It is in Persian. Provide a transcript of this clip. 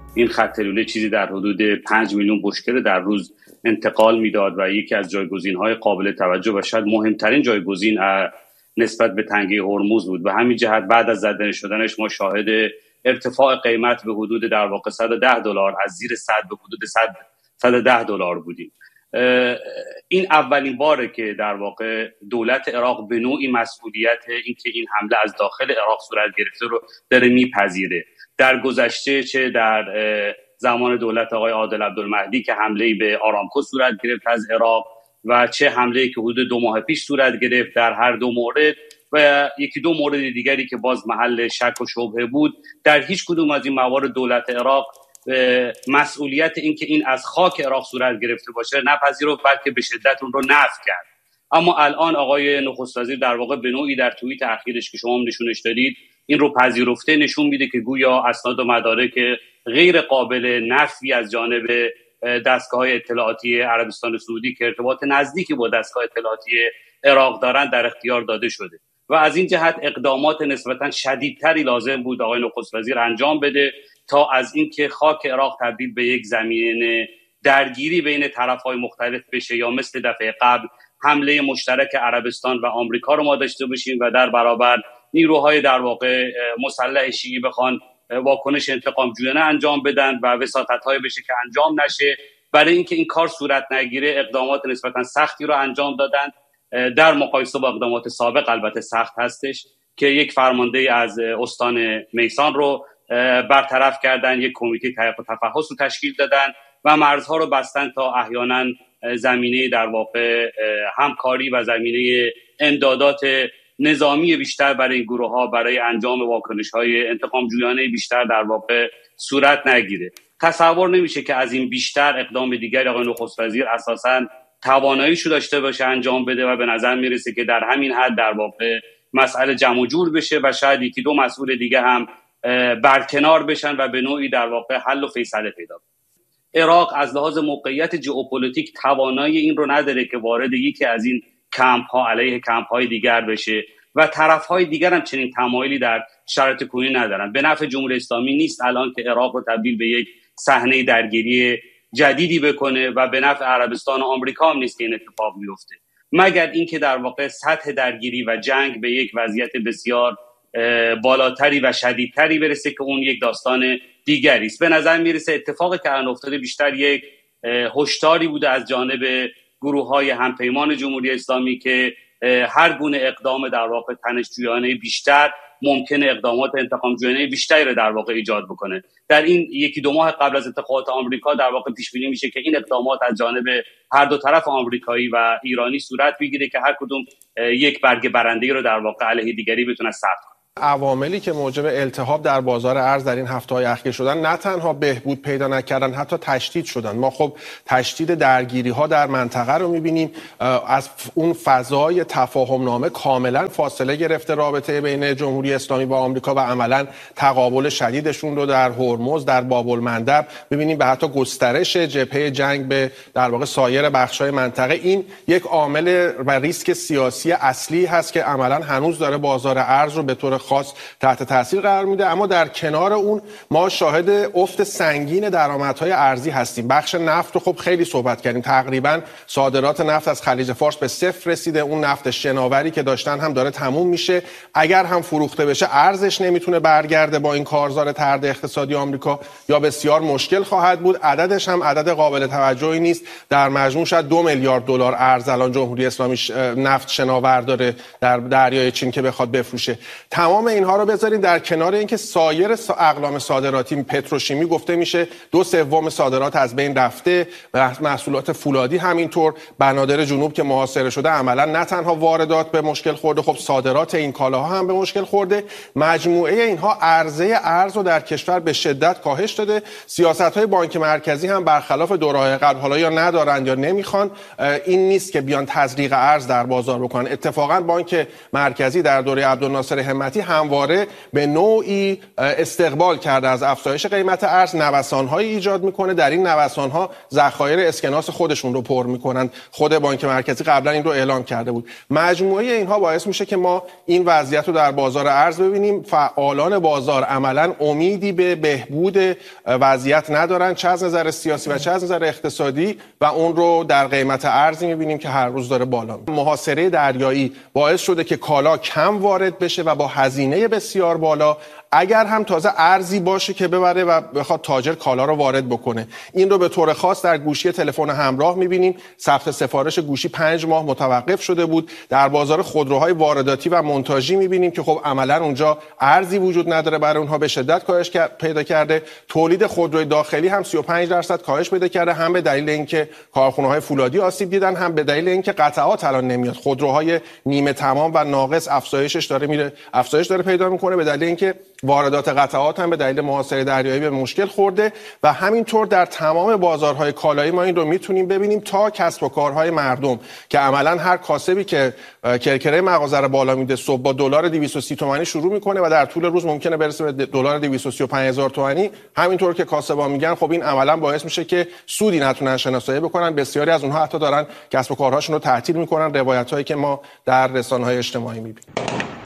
این خط لوله چیزی در حدود 5 میلیون بشکه در روز انتقال میداد و یکی از جایگزین‌های قابل توجه و شاید مهمترین جایگزین نسبت به تنگه هرمز بود و همین جهت بعد از زدن شدنش ما شاهد ارتفاع قیمت به حدود در واقع $110 از زیر 100 به حدود $110 بودیم. این اولین باره که در واقع دولت عراق به نوعی مسئولیت اینکه این حمله از داخل عراق صورت گرفته رو داره میپذیره. در گذشته چه در زمان دولت آقای عادل عبدالمهدی که حمله‌ای به آرامکو صورت گرفت از عراق و چه حمله‌ای که حدود 2 ماه پیش صورت گرفت، در هر دو مورد و یکی دو مورد دیگری که باز محل شک و شبهه بود، در هیچ کدوم از این موارد دولت عراق مسئولیت این که این از خاک عراق صورت گرفته باشه نپذیرفت، بلکه به شدت اون رو نفی کرد. اما الان آقای نخست وزیر در واقع به نوعی در توییت اخیرش که شما هم نشونش دادید این رو پذیرفته، نشون میده که گویا اسناد و مدارک غیر قابل نفی از جانب دستگاه‌های اطلاعاتی عربستان سعودی که ارتباط نزدیکی با دستگاه اطلاعاتی عراق دارند در اختیار داده شده و از این جهت اقدامات نسبتاً شدیدتری لازم بود آقای نخست وزیر انجام بده تا از اینکه خاک عراق تبدیل به یک زمین درگیری بین طرف‌های مختلف بشه یا مثل دفعه قبل حمله مشترک عربستان و آمریکا رو ما داشته باشیم و در برابر نیروهای در واقع مسلح شیعی بخوان واکنش انتقام جویانه انجام بدن و وساطت‌های بشه که انجام نشه. برای اینکه این کار صورت نگیره اقدامات نسبتاً سختی رو انجام دادن، در مقایسه با اقدامات سابق البته سخت هستش که یک فرمانده از استان میسان رو برطرف کردن، یک کمیته تحقیق و تفحص رو تشکیل دادن و مرزها رو بستن تا احیانا زمینه در واقع همکاری و زمینه امدادات نظامی بیشتر برای این گروه ها برای انجام واکنش های انتقام جویانه بیشتر در واقع صورت نگیره. تصور نمیشه که از این بیشتر اقدام دیگری آقای نخست وزیر اساساً تواناییشو داشته باشه انجام بده و به نظر میرسه که در همین حد در واقع مسئله جمع و جور بشه و شاید یکی دو مسئول دیگه هم برکنار بشن و به نوعی در واقع حل و فیصله پیدا کنه. عراق از لحاظ موقعیت ژئوپلیتیک توانایی این رو نداره که وارد یکی از این کمپ ها علیه کمپ های دیگر بشه و طرف های دیگر هم چنین تمایلی در شرایط کنونی ندارن. به نفع جمهوری اسلامی نیست الان که عراق رو تبدیل به یک صحنه درگیری جدیدی بکنه و به نفع عربستان و آمریکا هم نیست که این اتفاق بیفته، مگر اینکه در واقع سطح درگیری و جنگ به یک وضعیت بسیار بالاتری و شدیدتری برسه که اون یک داستان دیگری است. به نظر میرسه اتفاقی که الان افتاده بیشتر یک هشداری بوده از جانب گروه‌های همپیمان جمهوری اسلامی که هر گونه اقدام در واقع تنش‌جویانه بیشتر ممکنه اقدامات انتقام جویانه بیشتری رو در واقع ایجاد بکنه. در این یکی دو ماه قبل از انتخابات آمریکا در واقع پیش بینی میشه که این اقدامات از جانب هر دو طرف آمریکایی و ایرانی صورت بگیره که هر کدوم یک برگ برنده‌ای رو در واقع علیه دیگری بتونه ثبت کنه. عواملی که موجب التهاب در بازار ارز در این هفته‌های اخیر شدن نه تنها بهبود پیدا نکردن، حتی تشدید شدن. ما خب تشدید درگیری‌ها در منطقه رو می‌بینیم، از اون فضای تفاهم‌نامه کاملا فاصله گرفته رابطه بین جمهوری اسلامی با آمریکا و عملاً تقابل شدیدشون رو در هرمز، در باب‌المندب می‌بینیم، به حتی گسترش جبهه جنگ به در واقع سایر بخش‌های منطقه. این یک عامل و ریسک سیاسی اصلی هست که عملاً هنوز داره بازار ارز رو به طور خاص تحت تاثیر قرار میده. اما در کنار اون ما شاهد افت سنگین درآمدهای ارزی هستیم. بخش نفت رو خب خیلی صحبت کردیم، تقریبا صادرات نفت از خلیج فارس به صفر رسیده. اون نفت شناوری که داشتن هم داره تموم میشه. اگر هم فروخته بشه ارزش نمیتونه برگرده با این کارزار طرد اقتصادی آمریکا یا بسیار مشکل خواهد بود. عددش هم عدد قابل توجهی نیست. در مجموع شاید 2 میلیارد دلار ارز الان جمهوری اسلامی نفت شناور داره در دریای چین که بخواد بفروشه. تمام اینها رو بذاریم در کنار اینکه سایر اقلام صادراتی پتروشیمی گفته میشه 2/3 صادرات از بین رفته، محصولات فولادی همینطور، بنادر جنوب که محاصره شده عملا نه تنها واردات به مشکل خورده، خب صادرات این کالاها هم به مشکل خورده. مجموعه اینها عرضه ارز رو در کشور به شدت کاهش داده. سیاست‌های بانک مرکزی هم برخلاف دوره‌های قبل حالا یا ندارن یا نمیخوان، این نیست که بیان تزریق ارز در بازار بکنن. اتفاقا بانک مرکزی در دوره عبدالناصر همتی صورتی همواره به نوعی استقبال کرده از افزایش قیمت ارز، نوسان‌هایی ایجاد میکنه. در این نوسان‌ها ذخایر اسکناس خودشون رو پر میکنن. خود بانک مرکزی قبلا این رو اعلام کرده بود. مجموعه اینها باعث میشه که ما این وضعیت رو در بازار ارز ببینیم. فعالان بازار عملاً امیدی به بهبود وضعیت ندارن، چه از نظر سیاسی و چه از نظر اقتصادی، و اون رو در قیمت ارزی میبینیم که هر روز داره بالا میره. محاصره دریایی باعث شده که کالا کم وارد بشه و با هزینه بسیار بالا، اگر هم تازه ارزی باشه که ببره و بخواد تاجر کالا رو وارد بکنه. این رو به طور خاص در گوشی تلفن همراه می‌بینیم. ثبت سفارش گوشی 5 ماه متوقف شده بود. در بازار خودروهای وارداتی و مونتاژی می‌بینیم که خب عملاً اونجا ارزی وجود نداره، برای اونها به شدت کاهش پیدا کرده. تولید خودروی داخلی هم 35% کاهش پیدا کرده، هم به دلیل اینکه کارخانه‌های فولادی آسیب دیدن، هم به دلیل اینکه قطعات الان نمیاد. خودروهای نیمه تمام و ناقص افزایش داره پیدا می‌کنه، به دلیل اینکه واردات قطعات هم به دلیل محاصره دریایی به مشکل خورده. و همینطور در تمام بازارهای کالایی ما این رو میتونیم ببینیم تا کسب و کارهای مردم که عملاً هر کاسبی که کرکره مغازه رو بالا میده صبح با دلار 230 تومانی شروع میکنه و در طول روز ممکنه برسه به دلار 235,000 تومانی. همینطور که کاسبا میگن خب این عملاً باعث میشه که سودی نتونن شناسایی بکنن. بسیاری از اونها حتی دارن کسب و کارهاشون رو تعطیل میکنن. روایتایی که ما در رسانه‌های اجتماعی میبینیم.